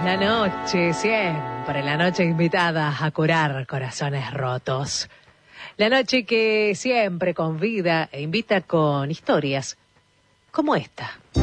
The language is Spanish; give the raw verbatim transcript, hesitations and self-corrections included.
la noche, siempre la noche invitada a curar corazones rotos. La noche que siempre convida e invita con historias como esta.